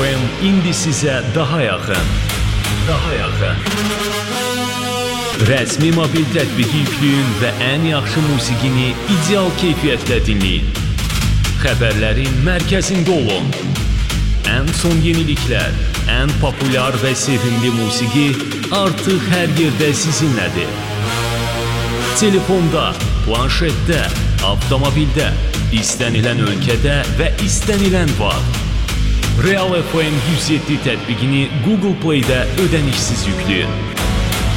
FM indi sizə daha yaxın. Rəsmi mobil tətbiqi yükləyin və ən yaxşı musiqini ideal keyfiyyətdə dinləyin. Xəbərlərin mərkəzində olun. Ən son yeniliklər, ən populyar və sevimli musiqi artıq hər yerdə sizinlədir. Telefonda, planşetdə, avtomobildə, istənilən ölkədə və istənilən vaxt. Real FM 107 tətbiqini Google Play-də ödənişsiz yükləyin.